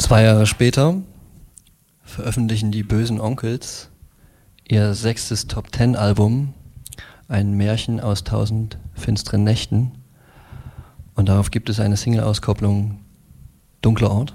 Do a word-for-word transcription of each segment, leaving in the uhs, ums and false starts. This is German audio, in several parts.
Zwei Jahre später veröffentlichen die Böhsen Onkelz ihr sechstes Top-Ten-Album, ein Märchen aus tausend finsteren Nächten. Und darauf gibt es eine Single-Auskopplung, Dunkler Ort.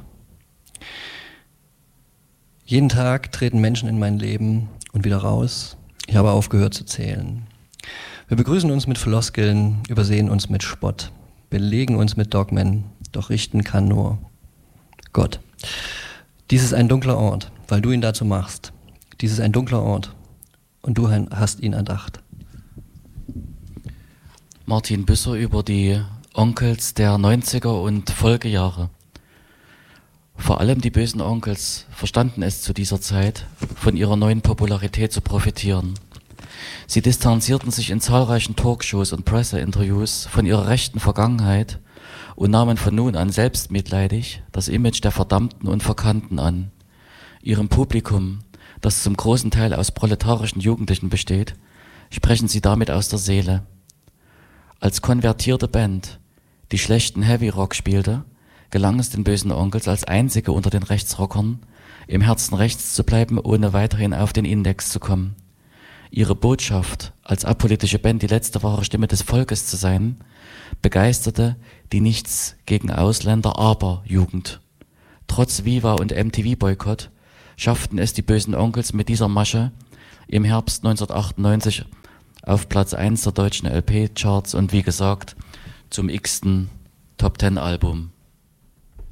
Jeden Tag treten Menschen in mein Leben und wieder raus. Ich habe aufgehört zu zählen. Wir begrüßen uns mit Floskeln, übersehen uns mit Spott, belegen uns mit Dogmen, doch richten kann nur Gott. Dies ist ein dunkler Ort, weil du ihn dazu machst. Dies ist ein dunkler Ort und du hast ihn erdacht. Martin Büsser über die Onkelz der neunziger und Folgejahre. Vor allem die bösen Onkelz verstanden es zu dieser Zeit, von ihrer neuen Popularität zu profitieren. Sie distanzierten sich in zahlreichen Talkshows und Presseinterviews von ihrer rechten Vergangenheit und nahmen von nun an selbstmitleidig das Image der Verdammten und Verkannten an. Ihrem Publikum, das zum großen Teil aus proletarischen Jugendlichen besteht, sprechen sie damit aus der Seele. Als konvertierte Band, die schlechten Heavy Rock spielte, gelang es den bösen Onkelz als einzige unter den Rechtsrockern, im Herzen rechts zu bleiben, ohne weiterhin auf den Index zu kommen. Ihre Botschaft, als apolitische Band die letzte wahre Stimme des Volkes zu sein, begeisterte die Nichts gegen Ausländer aber Jugend. Trotz Viva und M T V-Boykott schafften es die bösen Onkelz mit dieser Masche im Herbst neunzehnhundertachtundneunzig auf Platz eins der deutschen L P-Charts und wie gesagt zum x-ten Top-Ten-Album.